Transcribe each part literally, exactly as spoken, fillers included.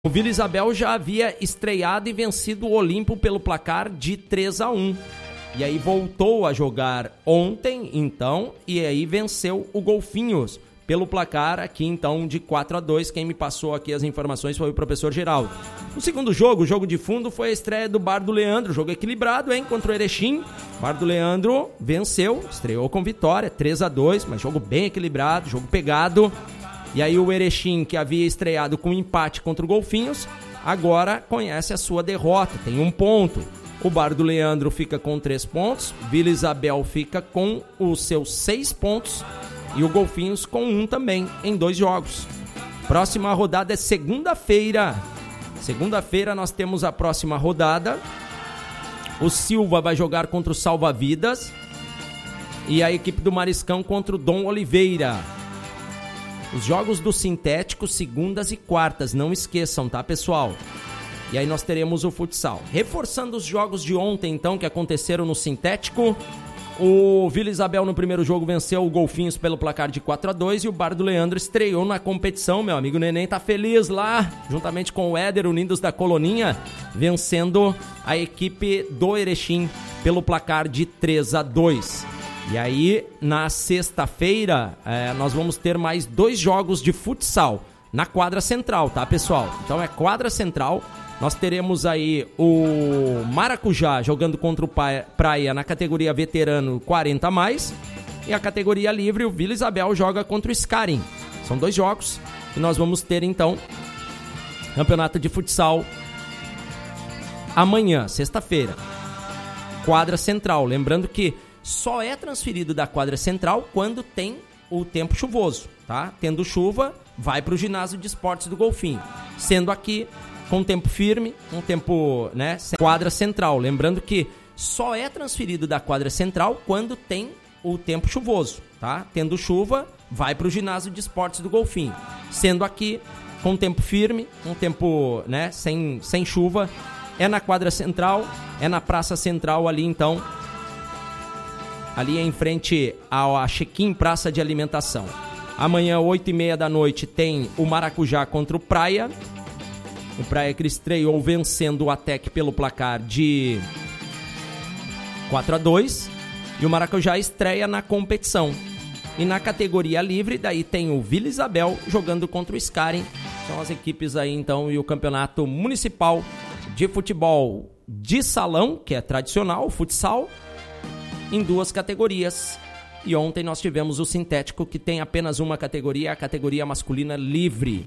O Vila Isabel já havia estreado e vencido o Olimpo pelo placar de três a um. E aí voltou a jogar ontem, então, e aí venceu o Golfinhos pelo placar aqui, então, de quatro a dois. Quem me passou aqui as informações foi o professor Geraldo. No segundo jogo, o jogo de fundo, foi a estreia do Bar do Leandro. Jogo equilibrado, hein, contra o Erechim. Bar do Leandro venceu, estreou com vitória, três a dois, mas jogo bem equilibrado, jogo pegado. E aí o Erechim, que havia estreado com empate contra o Golfinhos, agora conhece a sua derrota, tem um ponto. O Bar do Leandro fica com três pontos, Vila Isabel fica com os seus seis pontos e o Golfinhos com um também, em dois jogos. Próxima rodada é segunda-feira. Segunda-feira nós temos a próxima rodada. O Silva vai jogar contra o Salva-Vidas e a equipe do Mariscão contra o Dom Oliveira. Os jogos do Sintético, segundas e quartas, não esqueçam, tá, pessoal? E aí nós teremos o futsal. Reforçando os jogos de ontem, então, que aconteceram no Sintético, o Vila Isabel no primeiro jogo venceu o Golfinhos pelo placar de quatro a dois e o Bar do Leandro estreou na competição. Meu amigo Neném tá feliz lá, juntamente com o Éder, unidos da Coloninha, vencendo a equipe do Erechim pelo placar de três a dois. E aí, na sexta-feira, é, nós vamos ter mais dois jogos de futsal na quadra central, tá, pessoal? Então é quadra central, nós teremos aí o Maracujá jogando contra o Praia na categoria veterano quarenta a mais, e a categoria livre, o Vila Isabel joga contra o Scarim. São dois jogos que nós vamos ter, então, campeonato de futsal amanhã, sexta-feira. Quadra central, lembrando que só é transferido da quadra central quando tem o tempo chuvoso, tá? Tendo chuva, vai para o ginásio de esportes do Golfinho. Sendo aqui, com tempo firme, um tempo, né? Quadra central, lembrando que só é transferido da quadra central quando tem o tempo chuvoso, tá? Tendo chuva, vai para o ginásio de esportes do Golfinho. Sendo aqui, com tempo firme, um tempo, né? Sem, sem chuva, é na quadra central, é na praça central ali, então, ali em frente à Chequim Praça de Alimentação. Amanhã, oito e meia da noite, tem o Maracujá contra o Praia. O Praia que estreou vencendo o Atec pelo placar de quatro a dois. E o Maracujá estreia na competição. E na categoria livre, daí tem o Vila Isabel jogando contra o Scarim. São as equipes aí, então, e o campeonato municipal de futebol de salão, que é tradicional, o futsal, em duas categorias. E ontem nós tivemos o Sintético, que tem apenas uma categoria, a categoria masculina livre.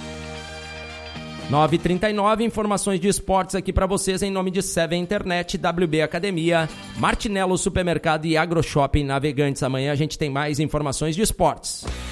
nove e trinta e nove, informações de esportes aqui para vocês em nome de Seven Internet, W B Academia, Martinello Supermercado e AgroShopping Navegantes. Amanhã a gente tem mais informações de esportes.